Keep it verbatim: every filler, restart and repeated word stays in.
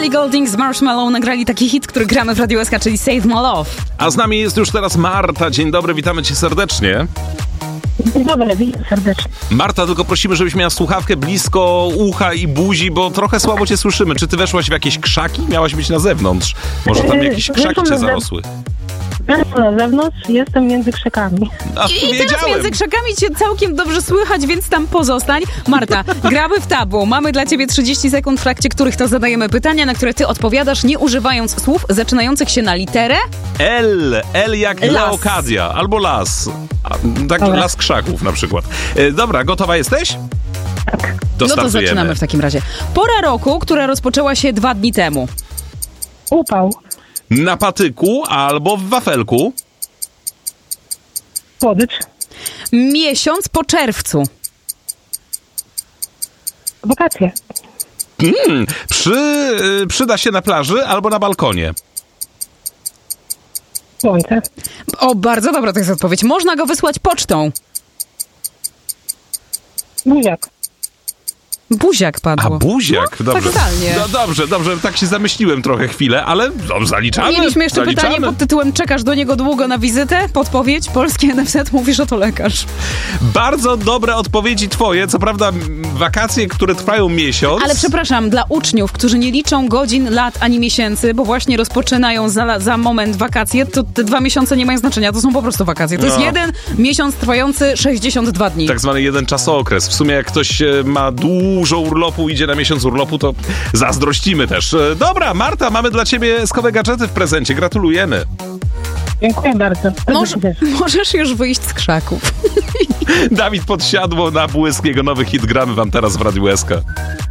Ellie Goulding z Marshmallow nagrali taki hit, który gramy w Radio S K, czyli Save My Love. A z nami jest już teraz Marta. Dzień dobry, witamy cię serdecznie. Dzień dobry, witam serdecznie. Marta, tylko prosimy, żebyś miała słuchawkę blisko ucha i buzi, bo trochę słabo cię słyszymy. Czy ty weszłaś w jakieś krzaki? Miałaś być na zewnątrz. Może tam jakieś krzaki cię zarosły. Jestem na zewnątrz, jestem między krzakami. A, I, I teraz między krzakami cię całkiem dobrze słychać, więc tam pozostań. Marta, gramy w tabu. Mamy dla ciebie trzydzieści sekund, w trakcie których to zadajemy pytania, na które ty odpowiadasz, nie używając słów zaczynających się na literę L. L jak Las. Leokadia. Albo las. A, tak, Dobra. las krzaków na przykład. E, dobra, gotowa jesteś? Tak. No to Startujemy. zaczynamy w takim razie. Pora roku, która rozpoczęła się dwa dni temu. Upał, Na patyku albo w wafelku. słodycz, Miesiąc po czerwcu. wakacje, Hmm. Przy, y, przyda się na plaży albo na balkonie. słońce, O, bardzo dobra to jest odpowiedź. Można go wysłać pocztą. buziak, Buziak A padło. buziak, No, dobrze. fatalnie. No dobrze, dobrze, tak się zamyśliłem trochę chwilę, ale no, zaliczamy. Mieliśmy jeszcze zaliczamy. pytanie pod tytułem czekasz do niego długo na wizytę? Podpowiedź, polskie N F Z mówi, że to lekarz. Bardzo dobre odpowiedzi twoje, co prawda m, wakacje, które trwają miesiąc. Ale przepraszam, dla uczniów, którzy nie liczą godzin, lat ani miesięcy, bo właśnie rozpoczynają za, za moment wakacje, to te dwa miesiące nie mają znaczenia, to są po prostu wakacje. To jest No. jeden miesiąc trwający sześćdziesiąt dwa dni. Tak zwany jeden czasokres. W sumie jak ktoś e, ma dużo urlopu, idzie na miesiąc urlopu, to zazdrościmy też. E, Dobra, Marta, mamy dla ciebie skowe gadżety w prezencie. Gratulujemy. dziękuję bardzo. Może, możesz już wyjść z krzaków. Dawid Podsiadło na błysk, jego nowy hit gramy wam teraz w Radiu S K.